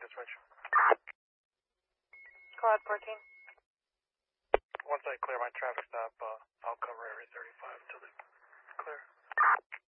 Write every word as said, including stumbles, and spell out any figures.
switch. Cloud fourteen. Once I clear my traffic stop, uh,